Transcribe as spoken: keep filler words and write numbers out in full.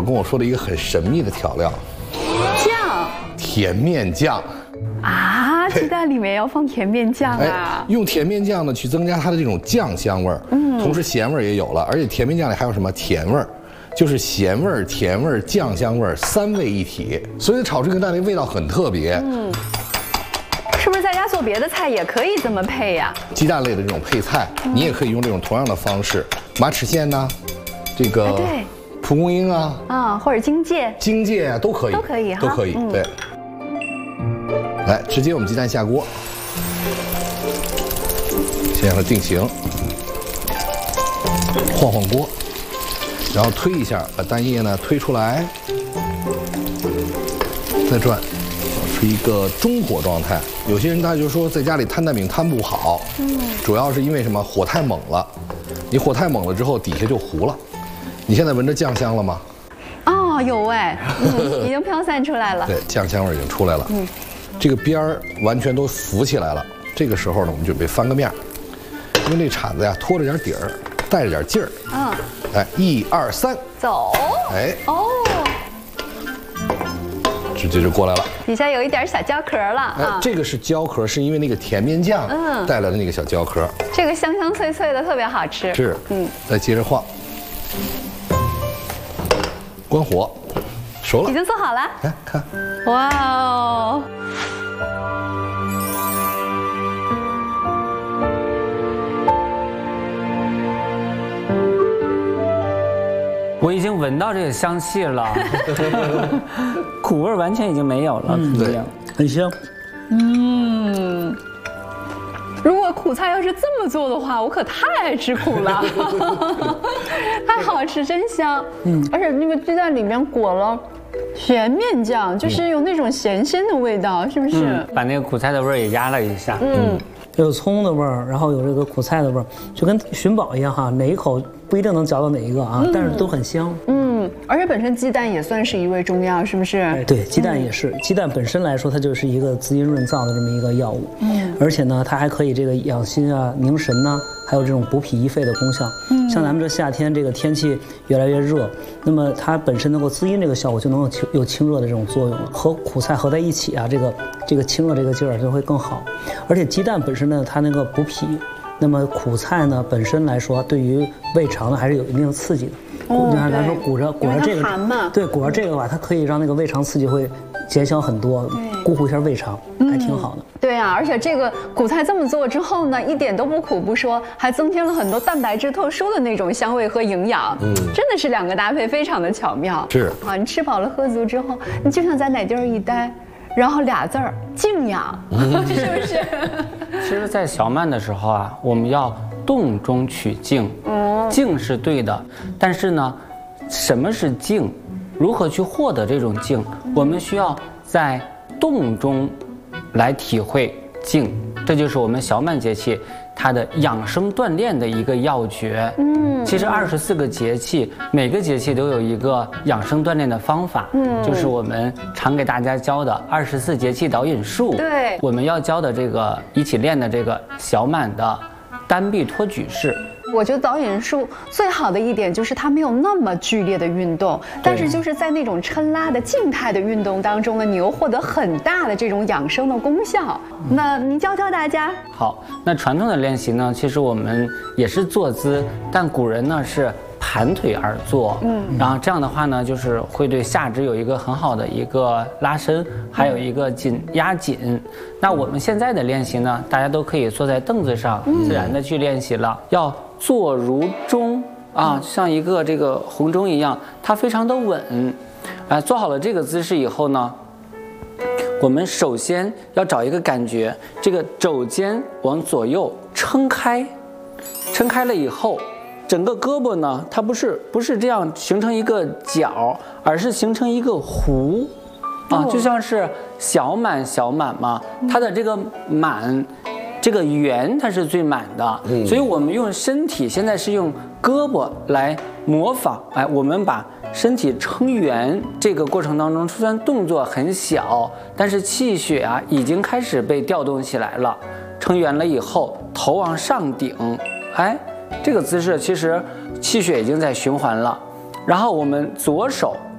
跟我说的一个很神秘的调料， 酱， 甜面酱。 啊，鸡蛋里面要放甜面酱啊！ 哎，用甜面酱呢去增加它的这种酱香味儿，嗯，同时咸味儿也有了，而且甜面酱里还有什么甜味儿，就是咸味儿、甜味儿、酱香味儿三位一体，所以炒这个蛋的味道很特别。嗯， 是不是在家做别的菜也可以这么配呀？ 鸡蛋类的这种配菜，嗯、你也可以用这种同样的方式，马齿苋呐，这个、哎、对，蒲公英啊， 啊，或者荆芥， 荆芥啊都可以， 都可以哈， 都可以，嗯、对。来，直接我们鸡蛋下锅，先让它定型，晃晃锅，然后推一下，把蛋液呢推出来，再转，保持一个中火状态。有些人他就说在家里摊蛋饼摊不好，嗯，主要是因为什么？火太猛了，你火太猛了之后底下就糊了。你现在闻着酱香了吗？ 哦，有哎，嗯，已经飘散出来了。 对，酱香味已经出来了。嗯。这个边儿完全都浮起来了，这个时候呢，我们准备翻个面，因为那铲子呀托着点底儿，带着点劲儿。嗯，哎，一二三， 走。 哎， 哦， 直接就过来了。 底下有一点小焦壳了啊。 哎，这个是焦壳，是因为那个甜面酱嗯带来的那个小焦壳。 这个香香脆脆的，特别好吃。 是，嗯，再接着晃，关火，熟了， 已经做好了。 来看， 哇哦！ 我已经闻到这个香气了，苦味完全已经没有了，嗯，对， 很香。 嗯，如果苦菜要是这么做的话，我可太爱吃苦了，太好吃，真香。嗯，而且那个鸡蛋里面裹了甜面酱，就是有那种咸鲜的味道，是不是？ 嗯、把那个苦菜的味儿也压了一下。嗯， 有葱的味儿，然后有这个苦菜的味儿，就跟寻宝一样哈，哪一口不一定能嚼到哪一个啊，嗯、但是都很香。 嗯，而且本身鸡蛋也算是一味中药，是不是？ 哎，对，鸡蛋也是，鸡蛋本身来说，它就是一个滋阴润燥的这么一个药物。嗯，而且呢，它还可以这个养心啊、凝神呐、啊，还有这种补脾益肺的功效。嗯，像咱们这夏天这个天气越来越热，那么它本身能够滋阴这个效果就能有清有清热的这种作用了。和苦菜合在一起啊，这个这个清热这个劲儿就会更好。而且鸡蛋本身呢，它那个补脾。那么苦菜呢，本身来说，对于胃肠呢还是有一定的刺激的。哦，你看咱说裹着裹着这个，对，裹着这个吧，它可以让那个胃肠刺激会减小很多，顾护一下胃肠，还挺好的。嗯、 对啊，而且这个苦菜这么做之后呢，一点都不苦不说，还增添了很多蛋白质特殊的那种香味和营养。嗯，真的是两个搭配非常的巧妙。 是啊，你吃饱了喝足之后，你就想在哪地儿一待。然后俩字儿静养，是不是？ 其实，在小曼的时候啊，我们要动中取静，静是对的，但是呢，什么是静？如何去获得这种静？我们需要在动中来体会静，这就是我们小满节气它的养生锻炼的一个要诀。嗯，其实二十四个节气，每个节气都有一个养生锻炼的方法。嗯，就是我们常给大家教的二十四节气导引术。 对， 我们要教的这个一起练的这个小满的单臂托举式。 我觉得导引术最好的一点就是它没有那么剧烈的运动，但是就是在那种抻拉的静态的运动当中呢，你又获得很大的这种养生的功效。那您教教大家。 好，那传统的练习呢，其实我们也是坐姿，但古人呢是盘腿而坐，嗯，然后这样的话呢，就是会对下肢有一个很好的一个拉伸，还有一个紧压紧。那我们现在的练习呢，大家都可以坐在凳子上，自然的去练习了，要坐如钟啊，像一个这个红钟一样，它非常的稳。哎，做好了这个姿势以后呢，我们首先要找一个感觉，这个肘尖往左右撑开，撑开了以后，整个胳膊呢，它不是不是这样形成一个角，而是形成一个弧啊，就像是小满小满嘛，它的这个满。这个圆它是最满的，嗯、所以我们用身体现在是用胳膊来模仿，哎，我们把身体撑圆这个过程当中，虽然动作很小，但是气血啊已经开始被调动起来了。撑圆了以后，头往上顶，哎，这个姿势其实气血已经在循环了。然后我们左手